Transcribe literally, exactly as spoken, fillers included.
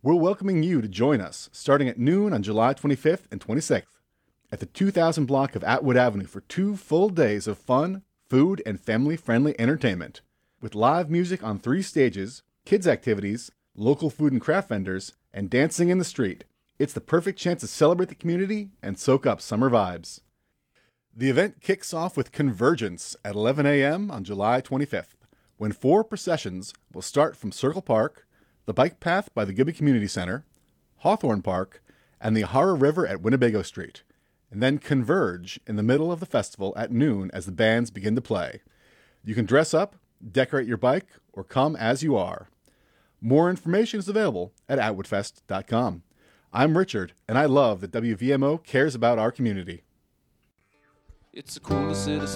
We're welcoming you to join us starting at noon on July twenty-fifth and twenty-sixth at the two thousand block of Atwood Avenue for two full days of fun, food, and family-friendly entertainment. With live music on three stages, kids' activities, local food and craft vendors, and dancing in the street, it's the perfect chance to celebrate the community and soak up summer vibes. The event kicks off with Convergence at eleven a.m. on July twenty-fifth, when four processions will start from Circle Park, the bike path by the Gibby Community Center, Hawthorne Park, and the Ohara River at Winnebago Street, and then converge in the middle of the festival at noon as the bands begin to play. You can dress up, decorate your bike, or come as you are. More information is available at atwood fest dot com. I'm Richard, and I love that W V M O cares about our community. It's the coolest city